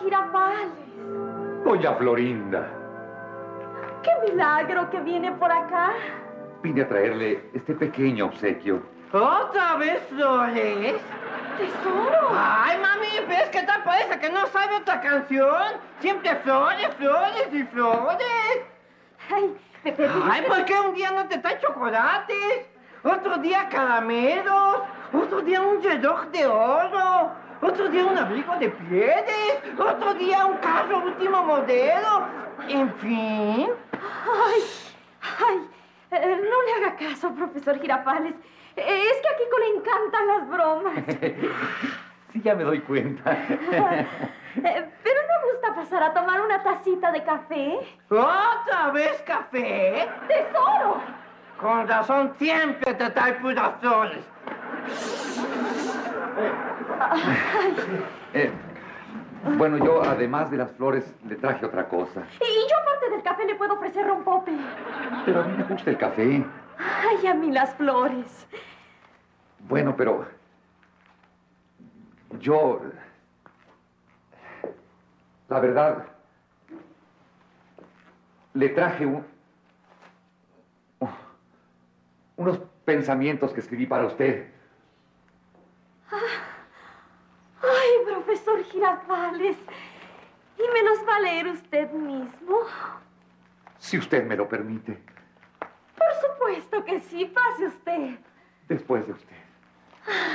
Girafales. Doña Florinda. ¡Qué milagro que viene por acá! Vine a traerle este pequeño obsequio. ¿Otra vez flores? ¡Tesoro! Ay, mami, ¿ves qué tal parece que no sabe otra canción? Siempre flores, flores y flores. Ay, me permite. Ay, ¿por qué un día no te trae chocolates? Otro día caramelos. Otro día un reloj de oro. Otro día un abrigo de pieles. Otro día un carro último modelo. En fin. No le haga caso, profesor Girafales. Es que a Kiko le encantan las bromas. Sí, ya me doy cuenta. ¿Pero no gusta pasar a tomar una tacita de café? ¿Otra vez café? ¡Tesoro! Con razón siempre te trae puras flores. Bueno, yo, además de las flores, le traje otra cosa. Y yo, aparte del café, le puedo ofrecer rompope. Pero a mí me gusta el café. Ay, a mí las flores. Bueno, pero... yo... la verdad... le traje unos pensamientos que escribí para usted. Ay, profesor Girafales. ¿Y me los va a leer usted mismo? Si usted me lo permite. Por supuesto que sí. Pase usted. Después de usted.